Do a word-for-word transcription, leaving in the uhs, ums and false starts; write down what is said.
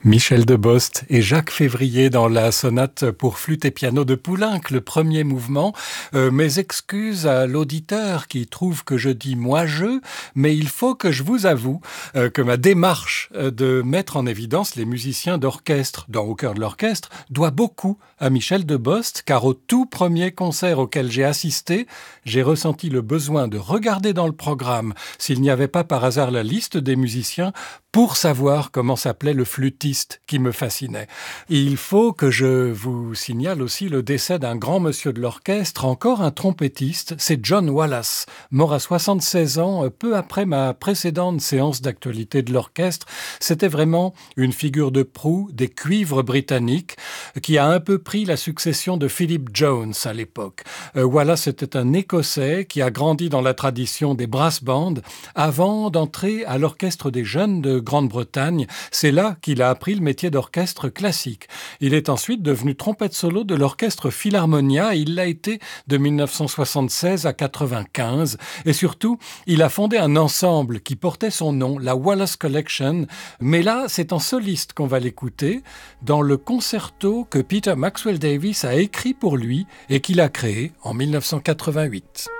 Michel Debost et Jacques Février dans la sonate pour flûte et piano de Poulenc, le premier mouvement. Euh, mes excuses à l'auditeur qui trouve que je dis « moi-je », mais il faut que je vous avoue euh, que ma démarche euh, de mettre en évidence les musiciens d'orchestre dans Au cœur de l'orchestre doit beaucoup à Michel Debost, car au tout premier concert auquel j'ai assisté, j'ai ressenti le besoin de regarder dans le programme s'il n'y avait pas par hasard la liste des musiciens pour savoir comment s'appelait le flûtiste qui me fascinait. Et il faut que je vous signale aussi le décès d'un grand monsieur de l'orchestre, encore un trompettiste, c'est John Wallace, mort à soixante-seize ans, peu après ma précédente séance d'actualité de l'orchestre. C'était vraiment une figure de proue des cuivres britanniques qui a un peu pris la succession de Philip Jones à l'époque. Euh, Wallace était un Écossais qui a grandi dans la tradition des brass bands avant d'entrer à l'orchestre des jeunes de Grande-Bretagne. C'est là qu'il a appris le métier d'orchestre classique. Il est ensuite devenu trompette solo de l'orchestre Philharmonia et il l'a été de mille neuf cent soixante-seize à quatre-vingt-quinze. Et surtout, il a fondé un ensemble qui portait son nom, la Wallace Collection. Mais là, c'est en soliste qu'on va l'écouter dans le concerto que Peter Maxwell Davies a écrit pour lui et qu'il a créé en mille neuf cent quatre-vingt-huit.